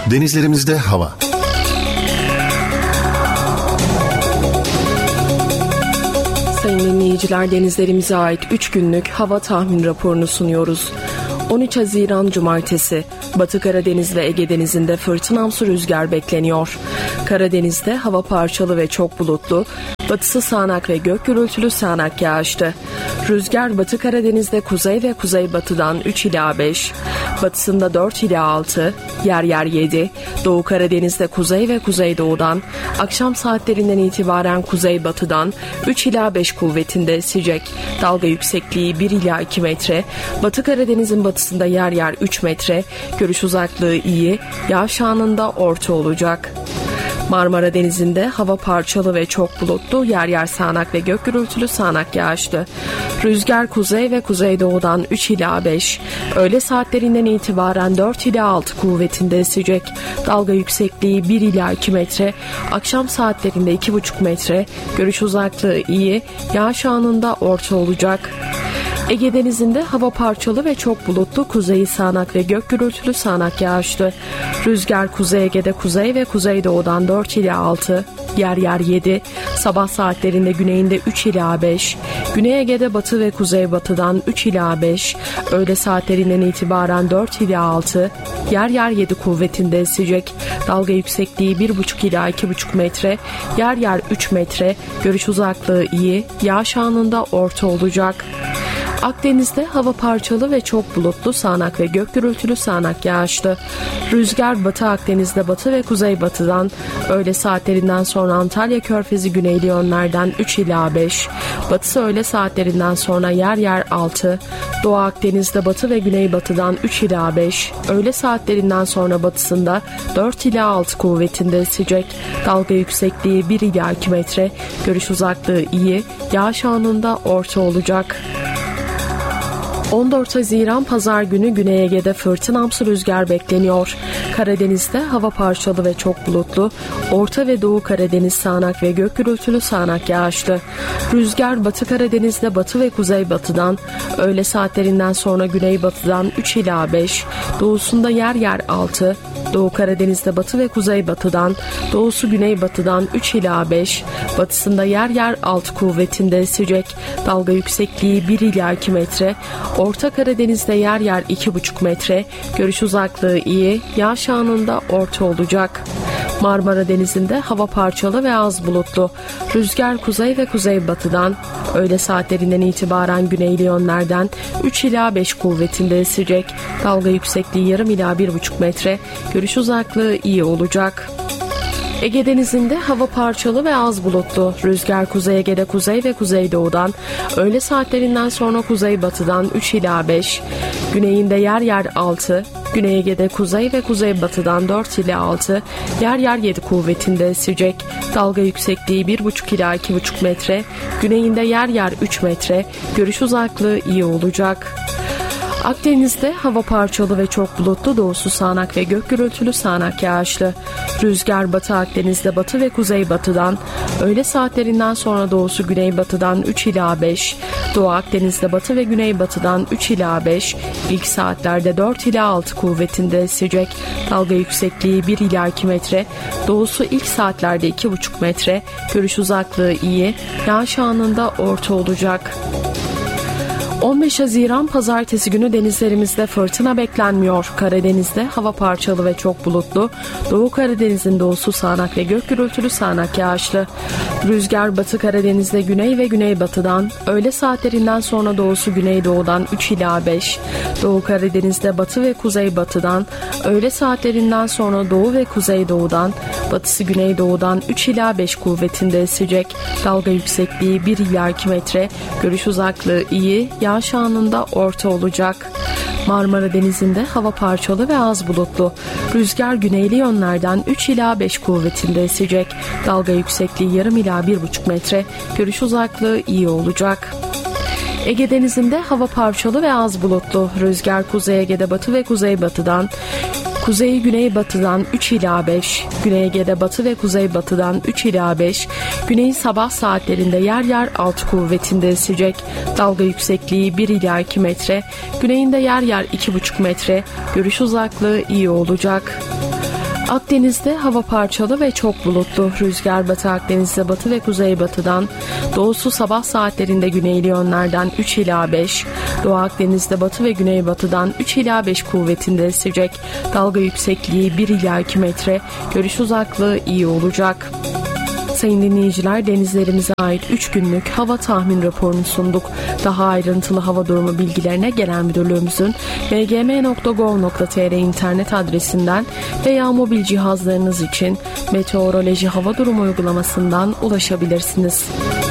Denizlerimizde hava. Sayın dinleyiciler, denizlerimize ait 3 günlük hava tahmin raporunu sunuyoruz. 13 Haziran Cumartesi, Batı Karadeniz ve Ege Denizi'nde fırtınamsı rüzgar bekleniyor. Karadeniz'de hava parçalı ve çok bulutlu, batısı sağanak ve gök gürültülü sağanak yağışlı. Rüzgar Batı Karadeniz'de kuzey ve kuzeybatıdan 3 ila 5, batısında 4 ila 6, yer yer 7, Doğu Karadeniz'de kuzey ve kuzeydoğudan, akşam saatlerinden itibaren kuzeybatıdan 3 ila 5 kuvvetinde esecek. Dalga yüksekliği 1 ila 2 metre, Batı Karadeniz'in batısında yer yer 3 metre, görüş uzaklığı iyi, yağış anında orta olacak. Marmara Denizi'nde hava parçalı ve çok bulutlu, yer yer sağanak ve gök gürültülü sağanak yağışlı. Rüzgar kuzey ve kuzeydoğudan 3 ila 5, öğle saatlerinden itibaren 4 ila 6 kuvvetinde esecek. Dalga yüksekliği 1 ila 2 metre, akşam saatlerinde 2,5 metre, görüş uzaklığı iyi, yağış anında orta olacak. Ege Denizi'nde hava parçalı ve çok bulutlu, kuzeyi sağanak ve gök gürültülü sağanak yağışlı. Rüzgar Kuzey Ege'de kuzey ve kuzeydoğudan 4 ila 6, yer yer 7, sabah saatlerinde güneyinde 3 ila 5, Güney Ege'de batı ve kuzeybatıdan 3 ila 5, öğle saatlerinden itibaren 4 ila 6, yer yer 7 kuvvetinde esecek. Dalga yüksekliği 1,5 ila 2,5 metre, yer yer 3 metre, görüş uzaklığı iyi, yağış anında orta olacak. Akdeniz'de hava parçalı ve çok bulutlu, sağanak ve gök gürültülü sağanak yağışlı. Rüzgar Batı Akdeniz'de batı ve kuzeybatıdan, öğle saatlerinden sonra Antalya Körfezi güneyli yönlerden 3 ila 5, batısı öğle saatlerinden sonra yer yer 6, Doğu Akdeniz'de batı ve güneybatıdan 3 ila 5, öğle saatlerinden sonra batısında 4 ila 6 kuvvetinde esecek. Dalga yüksekliği 1 ila 2 metre, görüş uzaklığı iyi, yağış anında orta olacak. 14 Haziran Pazar günü Güney Ege'de fırtınamsı rüzgar bekleniyor. Karadeniz'de hava parçalı ve çok bulutlu, Orta ve Doğu Karadeniz sağanak ve gök gürültülü sağanak yağışlı. Rüzgar Batı Karadeniz'de batı ve kuzeybatıdan, öğle saatlerinden sonra güneybatıdan 3 ila 5, doğusunda yer yer 6, Doğu Karadeniz'de batı ve kuzeybatıdan, doğusu güneybatıdan 3 ila 5, batısında yer yer 6 kuvvetinde esecek. Dalga yüksekliği 1 ila 2 metre, Orta Karadeniz'de yer yer 2,5 metre, görüş uzaklığı iyi, yağış anında orta olacak. Marmara Denizi'nde hava parçalı ve az bulutlu. Rüzgar kuzey ve kuzeybatıdan, öğle saatlerinden itibaren güneyli yönlerden 3 ila 5 kuvvetinde esecek. Dalga yüksekliği yarım ila 1,5 metre, görüş uzaklığı iyi olacak. Ege Denizi'nde hava parçalı ve az bulutlu. Rüzgar Kuzey Ege'de kuzey ve kuzeydoğudan, öğle saatlerinden sonra kuzeybatıdan 3 ila 5, güneyinde yer yer 6, Güney Ege'de kuzey ve kuzeybatıdan 4 ila 6, yer yer 7 kuvvetinde esecek. Dalga yüksekliği 1,5 ila 2,5 metre, güneyinde yer yer 3 metre, görüş uzaklığı iyi olacak. Akdeniz'de hava parçalı ve çok bulutlu, doğusu sağanak ve gök gürültülü sağanak yağışlı. Rüzgar Batı Akdeniz'de batı ve kuzeybatıdan, öğle saatlerinden sonra doğusu güneybatıdan 3 ila 5, Doğu Akdeniz'de batı ve güneybatıdan 3 ila 5, ilk saatlerde 4 ila 6 kuvvetinde esecek. Dalga yüksekliği 1 ila 2 metre, doğusu ilk saatlerde 2,5 metre, görüş uzaklığı iyi, yağış anında orta olacak. 15 Haziran Pazartesi günü denizlerimizde fırtına beklenmiyor. Karadeniz'de hava parçalı ve çok bulutlu. Doğu Karadeniz'in doğusu sağanak ve gök gürültülü sağanak yağışlı. Rüzgar Batı Karadeniz'de güney ve güneybatıdan, öğle saatlerinden sonra doğusu güneydoğudan 3 ila 5, Doğu Karadeniz'de batı ve kuzeybatıdan, öğle saatlerinden sonra doğu ve kuzeydoğudan, batısı güneydoğudan 3 ila 5 kuvvetinde esecek. Dalga yüksekliği 1 ila 2 metre, görüş uzaklığı iyi, yağış anında orta olacak. Marmara Denizi'nde hava parçalı ve az bulutlu. Rüzgar güneyli yönlerden 3 ila 5 kuvvetinde esecek. Dalga yüksekliği yarım ila 1,5 metre, görüş uzaklığı iyi olacak. Ege Denizi'nde hava parçalı ve az bulutlu. Rüzgar Kuzey Ege'de batı ve kuzeybatıdan, kuzeyi güneybatıdan 3 ila 5, Güney Ege'de batı ve kuzeybatıdan 3 ila 5, güneyin sabah saatlerinde yer yer 6 kuvvetinde esecek. Dalga yüksekliği 1 ila 2 metre, güneyinde yer yer 2,5 metre, görüş uzaklığı iyi olacak. Akdeniz'de hava parçalı ve çok bulutlu. Rüzgar Batı Akdeniz'de batı ve kuzeybatıdan, doğusu sabah saatlerinde güneyli yönlerden 3 ila 5, Doğu Akdeniz'de batı ve güneybatıdan 3 ila 5 kuvvetinde esecek. Dalga yüksekliği 1 ila 2 metre, görüş uzaklığı iyi olacak. Sayın dinleyiciler, denizlerimize ait 3 günlük hava tahmin raporunu sunduk. Daha ayrıntılı hava durumu bilgilerine Genel Müdürlüğümüzün mgm.gov.tr internet adresinden veya mobil cihazlarınız için Meteoroloji Hava Durumu uygulamasından ulaşabilirsiniz.